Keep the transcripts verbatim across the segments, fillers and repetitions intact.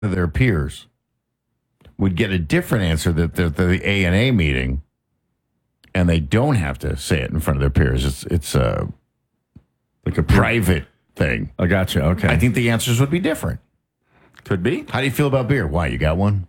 of their peers would get a different answer that the, the A and A meeting, and they don't have to say it in front of their peers. It's it's a like a private thing. I gotcha. Okay. I think the answers would be different. Could be. How do you feel about beer? Why, you got one?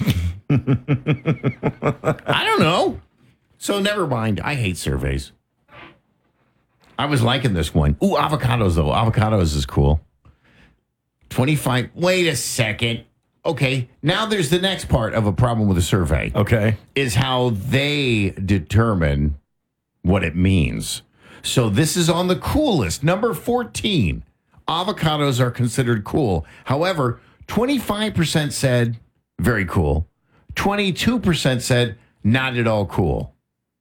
I don't know. So never mind. I hate surveys. I was liking this one. Ooh, avocados, though. Avocados is cool. twenty-five. Wait a second. Okay, now there's the next part of a problem with a survey. Okay. Is how they determine what it means. So this is on the cool list. Number fourteen. Avocados are considered cool. However, twenty-five percent said very cool. twenty-two percent said not at all cool.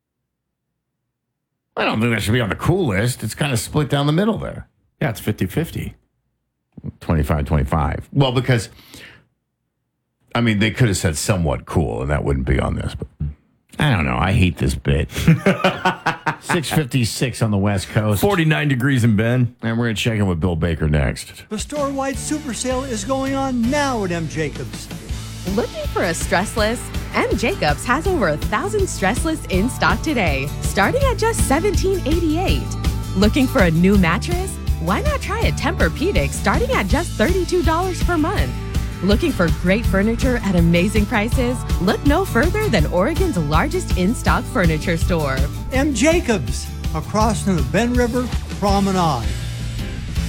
I don't think that should be on the cool list. It's kind of split down the middle there. Yeah, it's fifty-fifty. twenty-five twenty-five. Well, because, I mean, they could have said somewhat cool, and that wouldn't be on this. But I don't know. I hate this bit. six fifty-six on the West Coast. forty-nine degrees in Bend. And we're going to check in with Bill Baker next. The store-wide super sale is going on now at M. Jacobs. Looking for a stressless? M. Jacobs has over a thousand stressless in stock today, starting at just seventeen eighty-eight. Looking for a new mattress? Why not try a Tempur-Pedic starting at just thirty-two dollars per month? Looking for great furniture at amazing prices? Look no further than Oregon's largest in-stock furniture store. M. Jacobs, across from the Bend River Promenade.